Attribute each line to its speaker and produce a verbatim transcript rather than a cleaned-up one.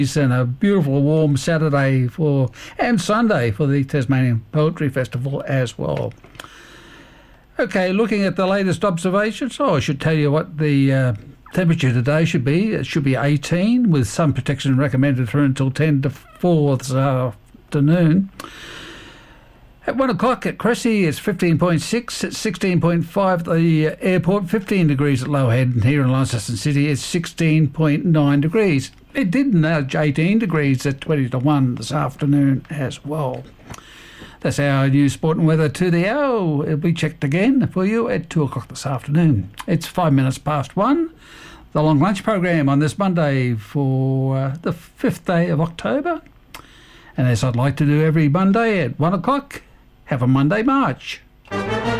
Speaker 1: and a beautiful warm Saturday for and Sunday for the Tasmanian Poetry Festival as well. Okay, looking at the latest observations, oh, I should tell you what the uh, temperature today should be. It should be eighteen, with sun protection recommended through until ten to four this afternoon. At one o'clock at Cressy, it's fifteen point six. It's sixteen point five at the airport, fifteen degrees at Lowehead, and here in Launceston City, it's sixteen point nine degrees. It did nudge eighteen degrees at twenty to one this afternoon as well. That's our news, sport and weather to the hour. It'll be checked again for you at two o'clock this afternoon. It's five minutes past one. The long lunch program on this Monday for uh, the fifth day of October. And as I'd like to do every Monday at one o'clock, have a Monday March.